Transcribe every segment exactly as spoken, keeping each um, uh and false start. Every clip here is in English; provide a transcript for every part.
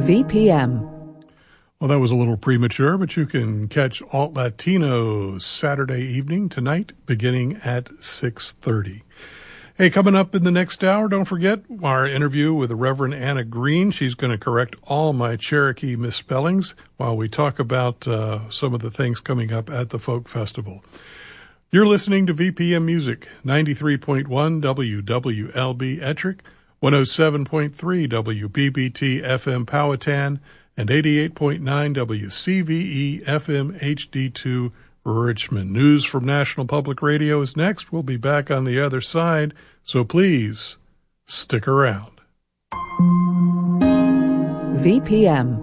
V P M. Well, that was a little premature, but you can catch Alt Latino Saturday evening tonight beginning at six thirty. Hey, coming up in the next hour, don't forget our interview with the Reverend Anna Green. She's going to correct all my Cherokee misspellings while we talk about uh, some of the things coming up at the Folk Festival. You're listening to V P M Music, ninety-three point one W W L B Ettrick, one oh seven point three W B B T F M Powhatan, and eighty-eight point nine W C V E F M H D two Richmond. News from National Public Radio is next. We'll be back on the other side, so please stick around. V P M.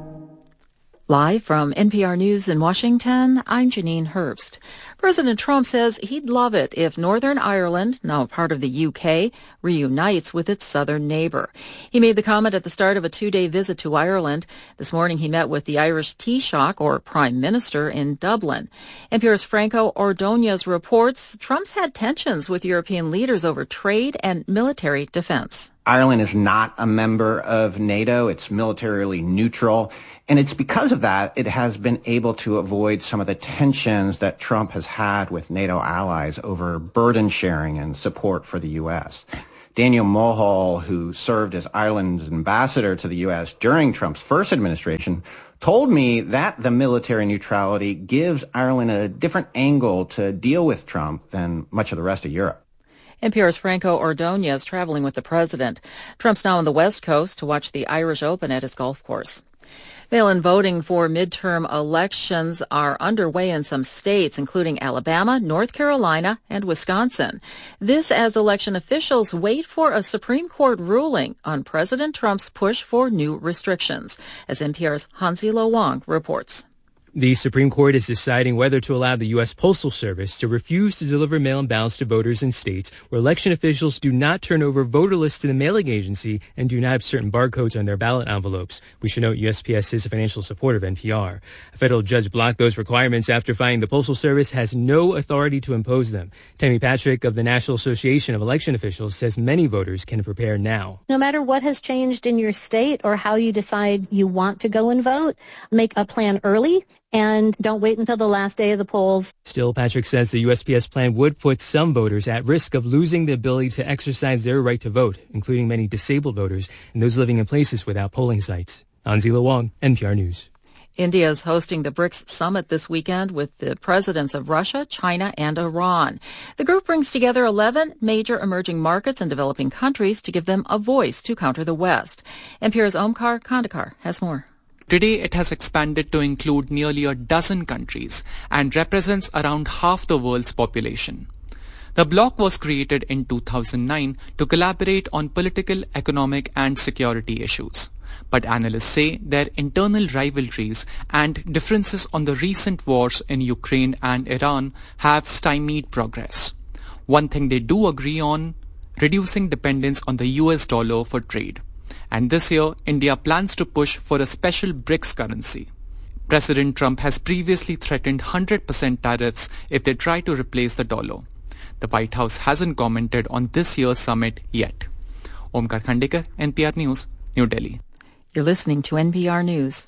Live from N P R News in Washington, I'm Janine Herbst. President Trump says he'd love it if Northern Ireland, now a part of the U K, reunites with its southern neighbor. He made the comment at the start of a two-day visit to Ireland. This morning he met with the Irish Taoiseach, or Prime Minister, in Dublin. N P R's Franco Ordonez reports Trump's had tensions with European leaders over trade and military defense. Ireland is not a member of NATO. It's militarily neutral. And it's because of that it has been able to avoid some of the tensions that Trump has had with NATO allies over burden sharing and support for the U S. Daniel Mulhall, who served as Ireland's ambassador to the U S during Trump's first administration, told me that the military neutrality gives Ireland a different angle to deal with Trump than much of the rest of Europe. N P R's Franco Ordonez traveling with the president. Trump's now on the West Coast to watch the Irish Open at his golf course. Mail-in voting for midterm elections are underway in some states, including Alabama, North Carolina, and Wisconsin. This as election officials wait for a Supreme Court ruling on President Trump's push for new restrictions, as N P R's Hansi Lo Wang reports. The Supreme Court is deciding whether to allow the U S Postal Service to refuse to deliver mail-in ballots to voters in states where election officials do not turn over voter lists to the mailing agency and do not have certain barcodes on their ballot envelopes. We should note U S P S is a financial supporter of N P R. A federal judge blocked those requirements after finding the Postal Service has no authority to impose them. Tammy Patrick of the National Association of Election Officials says many voters can prepare now. No matter what has changed in your state or how you decide you want to go and vote, make a plan early. And don't wait until the last day of the polls. Still, Patrick says the U S P S plan would put some voters at risk of losing the ability to exercise their right to vote, including many disabled voters and those living in places without polling sites. Hansi Lo Wang, N P R News. India is hosting the BRICS summit this weekend with the presidents of Russia, China, and Iran. The group brings together eleven major emerging markets and developing countries to give them a voice to counter the West. N P R's Omkar Kandakar has more. Today, it has expanded to include nearly a dozen countries and represents around half the world's population. The bloc was created in two thousand nine to collaborate on political, economic, and security issues. But analysts say their internal rivalries and differences on the recent wars in Ukraine and Iran have stymied progress. One thing they do agree on, reducing dependence on the U S dollar for trade. And this year, India plans to push for a special BRICS currency. President Trump has previously threatened one hundred percent tariffs if they try to replace the dollar. The White House hasn't commented on this year's summit yet. Omkar Khandekar, N P R News, New Delhi. You're listening to N P R News.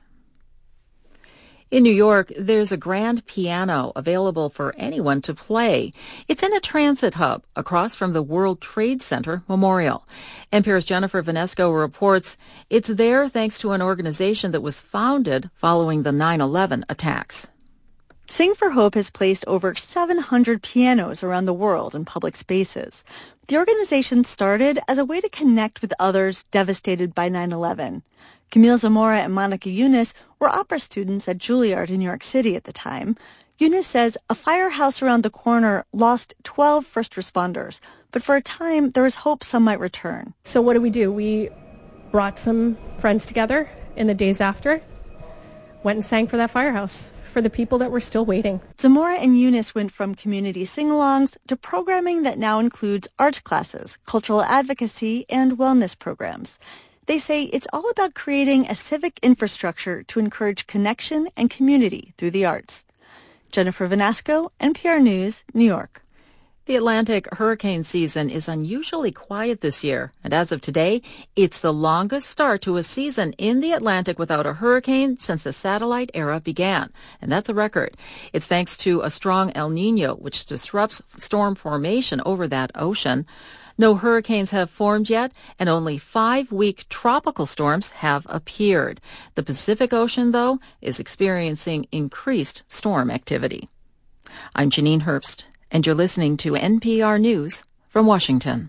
In New York, there's a grand piano available for anyone to play. It's in a transit hub across from the World Trade Center Memorial. N P R's Jennifer Vanesco reports it's there thanks to an organization that was founded following the nine eleven attacks. Sing for Hope has placed over seven hundred pianos around the world in public spaces. The organization started as a way to connect with others devastated by nine eleven. Camille Zamora and Monica Yunus were opera students at Juilliard in New York City at the time. Yunus says a firehouse around the corner lost twelve first responders, but for a time there was hope some might return. So what did we do? We brought some friends together in the days after, went and sang for that firehouse, for the people that were still waiting. Zamora and Yunus went from community sing-alongs to programming that now includes art classes, cultural advocacy, and wellness programs. They say it's all about creating a civic infrastructure to encourage connection and community through the arts. Jennifer Vanasco, N P R News, New York. The Atlantic hurricane season is unusually quiet this year, and as of today, it's the longest start to a season in the Atlantic without a hurricane since the satellite era began, and that's a record. It's thanks to a strong El Niño, which disrupts storm formation over that ocean. No hurricanes have formed yet, and only five weak tropical storms have appeared. The Pacific Ocean, though, is experiencing increased storm activity. I'm Janine Herbst, and you're listening to N P R News from Washington.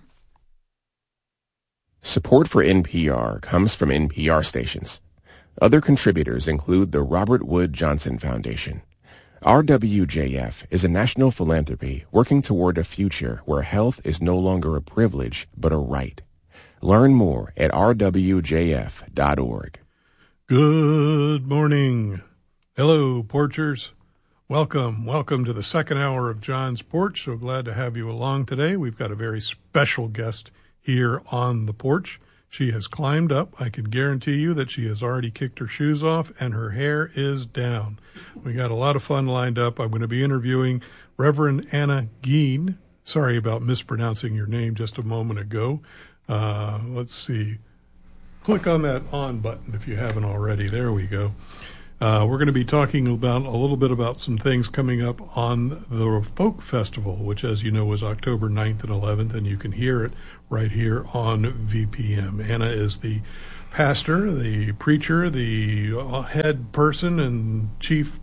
Support for N P R comes from N P R stations. Other contributors include the Robert Wood Johnson Foundation. R W J F is a national philanthropy working toward a future where health is no longer a privilege but a right. Learn more at r w j f dot org. Good morning. Hello, porchers. Welcome, welcome to the second hour of John's Porch. So glad to have you along today. We've got a very special guest here on the porch. She has climbed up. I can guarantee you that she has already kicked her shoes off and her hair is down. We got a lot of fun lined up. I'm going to be interviewing Reverend Anna Geen. Sorry about mispronouncing your name just a moment ago. Uh, let's see. Click on that on button if you haven't already. There we go. Uh, we're going to be talking about a little bit about some things coming up on the Folk Festival, which, as you know, is October ninth and eleventh, and you can hear it right here on V P M. Anna is the pastor, the preacher, the head person, and chief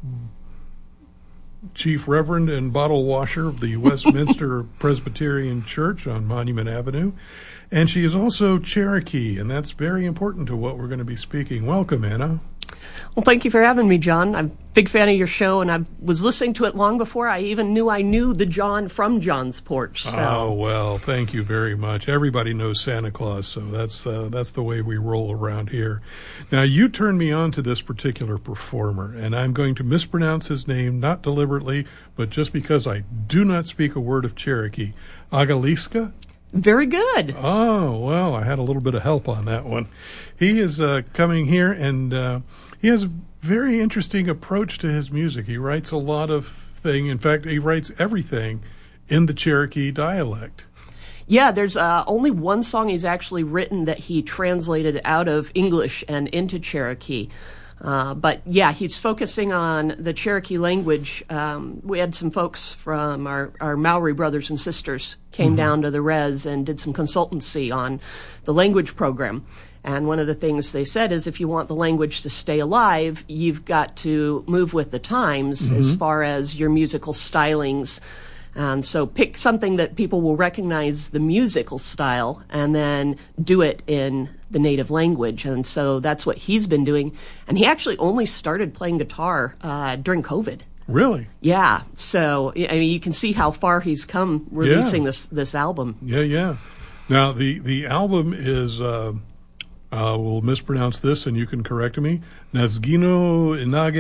chief reverend and bottle washer of the Westminster Presbyterian Church on Monument Avenue. And she is also Cherokee, and that's very important to what we're going to be speaking. Welcome, Anna. Well, thank you for having me, John. I'm a big fan of your show, and I was listening to it long before I even knew I knew the John from John's Porch. So. Oh, well, thank you very much. Everybody knows Santa Claus, so that's uh, that's the way we roll around here. Now, you turned me on to this particular performer, and I'm going to mispronounce his name, not deliberately, but just because I do not speak a word of Cherokee. Agaliska? Very good. Oh, well, I had a little bit of help on that one. He is uh, coming here, and uh, he has a very interesting approach to his music. He writes a lot of thing. In fact, he writes everything in the Cherokee dialect. Yeah, there's uh, only one song he's actually written that he translated out of English and into Cherokee. Uh, but yeah, he's focusing on the Cherokee language. Um, we had some folks from our, our Maori brothers and sisters came mm-hmm. down to the res and did some consultancy on the language program. And one of the things they said is if you want the language to stay alive, you've got to move with the times mm-hmm. as far as your musical stylings. And so pick something that people will recognize the musical style and then do it in the native language. And so that's what he's been doing. And he actually only started playing guitar uh, during COVID. Really? Yeah. So I mean, you can see how far he's come releasing yeah. this this album. Yeah, yeah. Now, the, the album is, uh, uh, we'll mispronounce this and you can correct me, Nazgino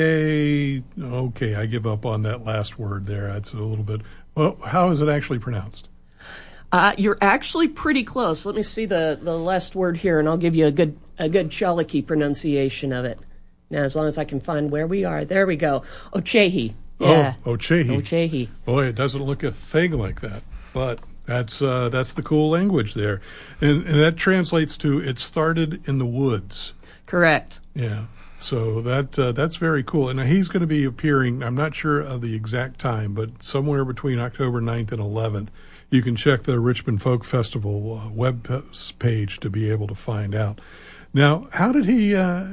Inage. Okay, I give up on that last word there. That's a little bit... Well, how is it actually pronounced? Uh, you're actually pretty close. Let me see the, the last word here, and I'll give you a good a good Cherokee pronunciation of it. Now, as long as I can find where we are. There we go. Ochehi. Yeah. Oh, Ochehi. Ochehi. Boy, it doesn't look a thing like that, but that's uh, that's the cool language there. And, and that translates to it started in the woods. Correct. Yeah. So that uh, that's very cool. And he's going to be appearing, I'm not sure of the exact time, but somewhere between October ninth and eleventh. You can check the Richmond Folk Festival uh, web page to be able to find out. Now, how did he, uh,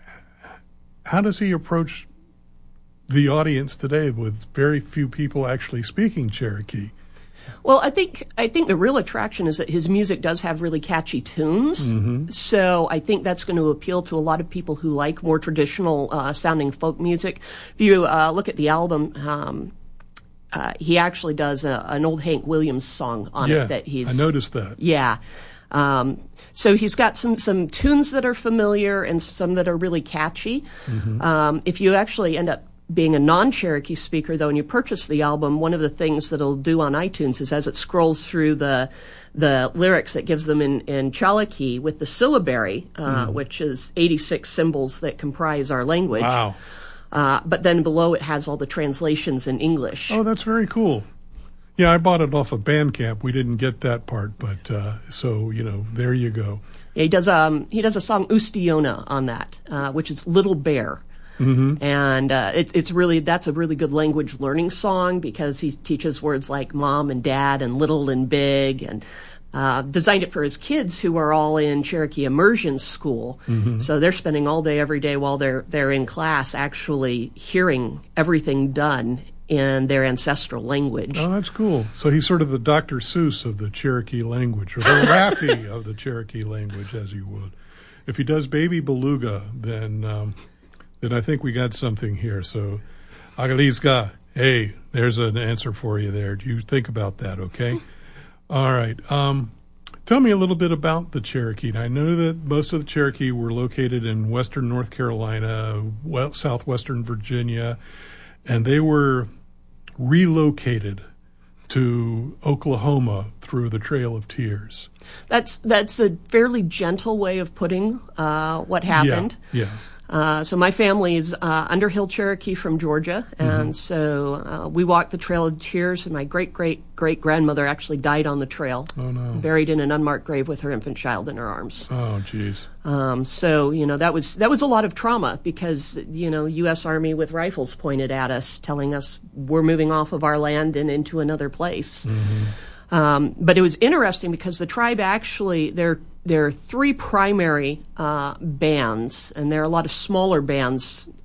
how does he approach the audience today with very few people actually speaking Cherokee? Well, I think I think the real attraction is that his music does have really catchy tunes. Mm-hmm. So I think that's going to appeal to a lot of people who like more traditional uh, sounding folk music. If you uh, look at the album, um, uh, he actually does a, an old Hank Williams song on yeah, it. That he's I noticed that. Yeah. Um, so he's got some, some tunes that are familiar and some that are really catchy. Mm-hmm. Um, if you actually end up being a non-Cherokee speaker, though, and you purchase the album, one of the things that it'll do on iTunes is as it scrolls through the the lyrics, it gives them in, in Cherokee with the syllabary, uh, mm. which is eighty-six symbols that comprise our language. Wow. Uh, but then below it has all the translations in English. Oh, that's very cool. Yeah, I bought it off of Bandcamp. We didn't get that part, but uh, so, you know, there you go. Yeah, he does um he does a song Ustiona on that, uh, which is Little Bear. Mm-hmm. And uh, it, it's really that's a really good language learning song because he teaches words like mom and dad and little and big, and uh, designed it for his kids who are all in Cherokee immersion school. Mm-hmm. So they're spending all day every day while they're they're in class actually hearing everything done in their ancestral language. Oh, that's cool. So he's sort of the Doctor Seuss of the Cherokee language, or the Raffi of the Cherokee language, as you would. If he does Baby Beluga, then um, then I think we got something here. So, Agalizga, hey, there's an answer for you there. Do you think about that, okay? All right. Um, tell me a little bit about the Cherokee. I know that most of the Cherokee were located in western North Carolina, well, southwestern Virginia, and they were relocated to Oklahoma through the Trail of Tears. That's that's a fairly gentle way of putting uh, what happened. Yeah. yeah. Uh, so my family is uh, Underhill Cherokee from Georgia, and mm-hmm. so uh, we walked the Trail of Tears, and my great-great-great-grandmother actually died on the trail, oh, no. buried in an unmarked grave with her infant child in her arms. Oh, jeez. Um, so, you know, that was that was a lot of trauma because, you know, U S Army with rifles pointed at us, telling us we're moving off of our land and into another place. Mm-hmm. Um, but it was interesting because the tribe actually, they're There are three primary uh, bands, and there are a lot of smaller bands